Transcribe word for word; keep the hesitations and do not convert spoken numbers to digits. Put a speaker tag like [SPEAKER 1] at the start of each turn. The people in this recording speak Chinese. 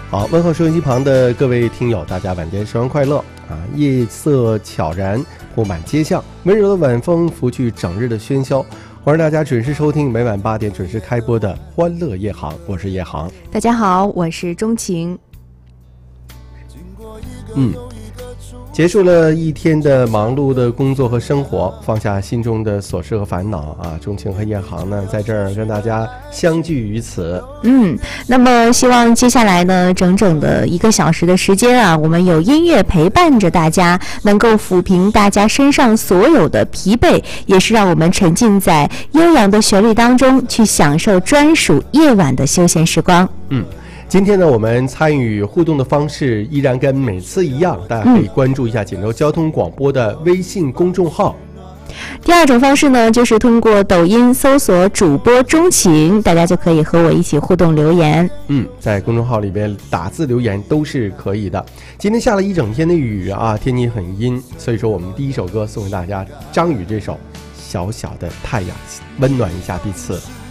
[SPEAKER 1] 好，问候收音机旁的各位听友，大家晚间时光快乐啊！夜色悄然，铺满街巷，温柔的晚风拂去整日的喧嚣。欢迎大家准时收听每晚八点准时开播的《欢乐夜航》，我是夜航。
[SPEAKER 2] 大家好，我是钟情。
[SPEAKER 1] 嗯。结束了一天的忙碌的工作和生活，放下心中的琐事和烦恼啊，钟情和夜航呢，在这儿跟大家相聚于此。
[SPEAKER 2] 嗯，那么希望接下来呢，整整的一个小时的时间啊，我们有音乐陪伴着大家，能够抚平大家身上所有的疲惫，也是让我们沉浸在悠扬的旋律当中，去享受专属夜晚的休闲时光。
[SPEAKER 1] 嗯。今天呢，我们参与互动的方式依然跟每次一样，大家可以关注一下锦州交通广播的微信公众号。
[SPEAKER 2] 第二种方式呢，就是通过抖音搜索主播钟情，大家就可以和我一起互动留言。
[SPEAKER 1] 嗯，在公众号里边打字留言都是可以的。今天下了一整天的雨啊，天气很阴，所以说我们第一首歌送给大家，张宇这首《小小的太阳》，温暖一下彼此。